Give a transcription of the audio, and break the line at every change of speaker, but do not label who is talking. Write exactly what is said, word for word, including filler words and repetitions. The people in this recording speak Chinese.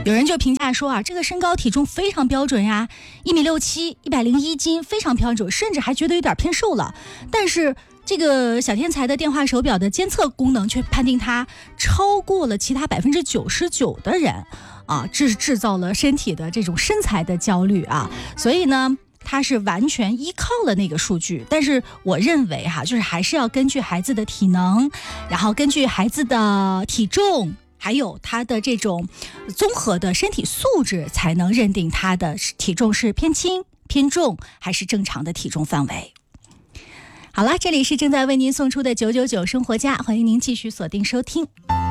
有人就评价说啊，这个身高体重非常标准呀，一米六七，一百零一斤，非常标准，甚至还觉得有点偏瘦了。但是这个小天才的电话手表的监测功能却判定他超过了其他百分之九十九的人啊，制制造了身体的这种身材的焦虑啊。所以呢，它是完全依靠了那个数据，但是我认为哈、啊，就是还是要根据孩子的体能，然后根据孩子的体重，还有他的这种综合的身体素质，才能认定他的体重是偏轻、偏重还是正常的体重范围。好了，这里是正在为您送出的九九九生活家，欢迎您继续锁定收听。